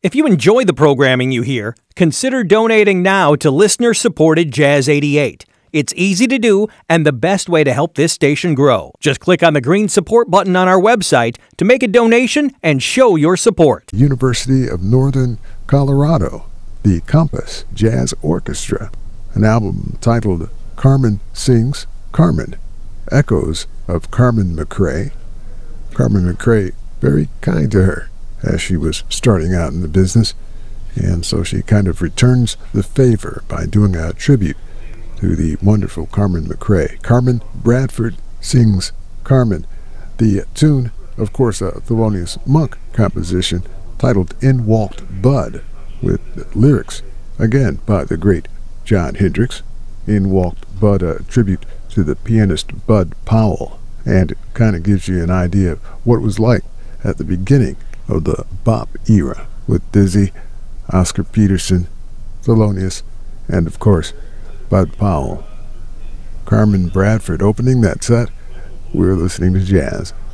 If you enjoy the programming you hear, consider donating now to listener-supported Jazz 88. It's easy to do and the best way to help this station grow. Just click on the green support button on our website to make a donation and show your support. University of Northern Colorado, the Compass Jazz Orchestra, an album titled Carmen Sings Carmen, echoes of Carmen McRae. Carmen McRae, very kind to her as she was starting out in the business, and so she kind of returns the favor by doing a tribute to the wonderful Carmen McRae. Carmen Bradford Sings Carmen. The tune, of course, a Thelonious Monk composition titled In Walked Bud, with lyrics, again, by the great John Hendricks. In Walked Bud, a tribute to the pianist Bud Powell, and it kind of gives you an idea of what it was like at the beginning of the bop era with Dizzy, Oscar Peterson, Thelonious, and of course Bud Powell. Carmen Bradford opening that set. We're listening to Jazz